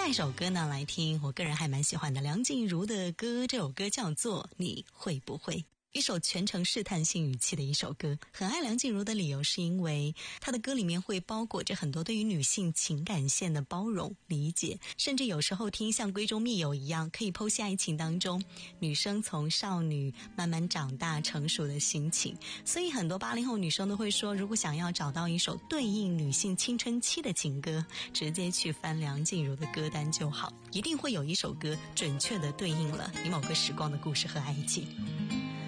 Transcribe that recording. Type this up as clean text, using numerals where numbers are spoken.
下一首歌呢，来听我个人还蛮喜欢的梁静茹的歌，这首歌叫做《你会不会》。一首全程试探性语气的一首歌。很爱梁静茹的理由是因为她的歌里面会包裹着很多对于女性情感线的包容理解，甚至有时候听像闺中密友一样，可以剖析爱情当中女生从少女慢慢长大成熟的心情。所以很多80后女生都会说，如果想要找到一首对应女性青春期的情歌，直接去翻梁静茹的歌单就好，一定会有一首歌准确地对应了你某个时光的故事和爱情。